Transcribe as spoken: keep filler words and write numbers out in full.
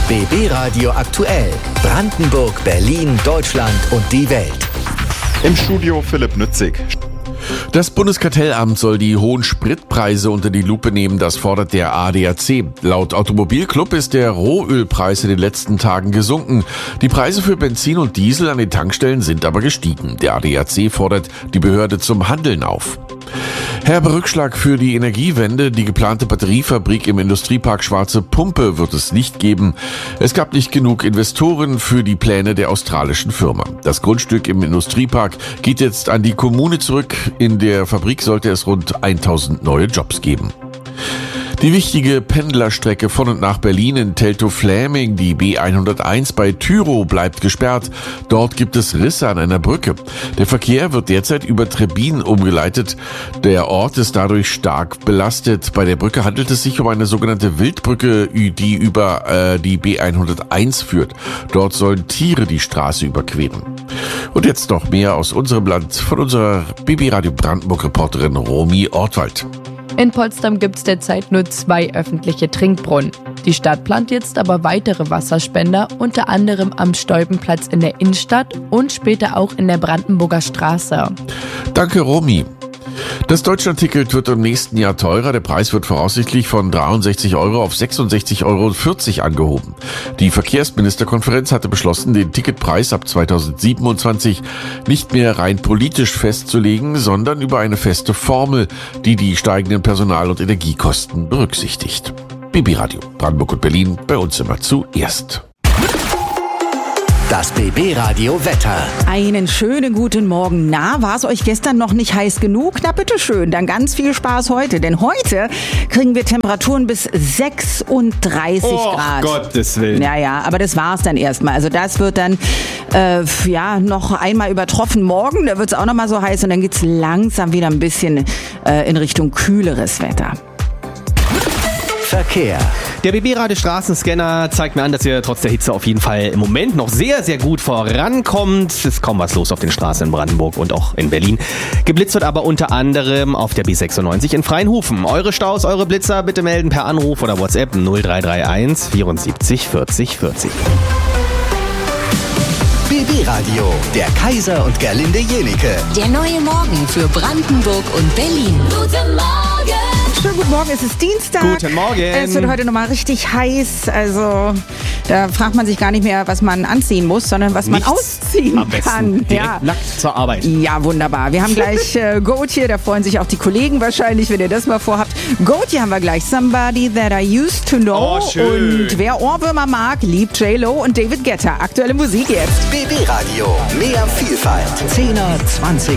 B B Radio aktuell. Brandenburg, Berlin, Deutschland und die Welt. Im Studio Philipp Nützig. Das Bundeskartellamt soll die hohen Spritpreise unter die Lupe nehmen, das fordert der A D A C. Laut Automobilclub ist der Rohölpreis in den letzten Tagen gesunken. Die Preise für Benzin und Diesel an den Tankstellen sind aber gestiegen. Der A D A C fordert die Behörde zum Handeln auf. Herber Rückschlag für die Energiewende. Die geplante Batteriefabrik im Industriepark Schwarze Pumpe wird es nicht geben. Es gab nicht genug Investoren für die Pläne der australischen Firma. Das Grundstück im Industriepark geht jetzt an die Kommune zurück. In der Fabrik sollte es rund tausend neue Jobs geben. Die wichtige Pendlerstrecke von und nach Berlin in Teltow-Fläming, die B hunderteins bei Tyrow, bleibt gesperrt. Dort gibt es Risse an einer Brücke. Der Verkehr wird derzeit über Trebbin umgeleitet. Der Ort ist dadurch stark belastet. Bei der Brücke handelt es sich um eine sogenannte Wildbrücke, die über äh, die B hunderteins führt. Dort sollen Tiere die Straße überqueren. Und jetzt noch mehr aus unserem Land von unserer B B Radio Brandenburg-Reporterin Romy Ortwald. In Potsdam gibt es derzeit nur zwei öffentliche Trinkbrunnen. Die Stadt plant jetzt aber weitere Wasserspender, unter anderem am Stolpenplatz in der Innenstadt und später auch in der Brandenburger Straße. Danke, Romy. Das Deutschlandticket wird im nächsten Jahr teurer. Der Preis wird voraussichtlich von dreiundsechzig Euro auf sechsundsechzig Euro vierzig angehoben. Die Verkehrsministerkonferenz hatte beschlossen, den Ticketpreis ab zweitausendsiebenundzwanzig nicht mehr rein politisch festzulegen, sondern über eine feste Formel, die die steigenden Personal- und Energiekosten berücksichtigt. B B Radio Brandenburg und Berlin, bei uns immer zuerst. Das B B Radio Wetter. Einen schönen guten Morgen. Na, war es euch gestern noch nicht heiß genug? Na bitteschön, dann ganz viel Spaß heute. Denn heute kriegen wir Temperaturen bis sechsunddreißig oh, Grad. Gottes Willen. Ja, ja, aber das war's dann erstmal. Also das wird dann äh, ja noch einmal übertroffen morgen. Da wird es auch noch mal so heiß und dann geht's langsam wieder ein bisschen äh, in Richtung kühleres Wetter. Verkehr. Der B B-Radio Straßenscanner zeigt mir an, dass ihr trotz der Hitze auf jeden Fall im Moment noch sehr, sehr gut vorankommt. Es ist kaum was los auf den Straßen in Brandenburg und auch in Berlin. Geblitzt wird aber unter anderem auf der B sechsundneunzig in Freienhofen. Eure Staus, eure Blitzer bitte melden per Anruf oder WhatsApp null drei drei eins vierundsiebzig vierzig vierzig. B B Radio, der Kaiser und Gerlinde Jenike. Der neue Morgen für Brandenburg und Berlin. Guten Morgen! Schönen guten Morgen, es ist Dienstag. Guten Morgen. Es wird heute nochmal richtig heiß. Also da fragt man sich gar nicht mehr, was man anziehen muss, sondern was man Nichts ausziehen am besten. kann. Direkt Ja. nackt zur Arbeit. Ja, wunderbar. Wir haben gleich äh, Gotye, da freuen sich auch die Kollegen wahrscheinlich, wenn ihr das mal vorhabt. Gotye haben wir gleich, Somebody That I Used to Know. Oh, schön. Und wer Ohrwürmer mag, liebt J-Lo und David Guetta. Aktuelle Musik jetzt. B B Radio, mehr Vielfalt. Zehner, Zwanziger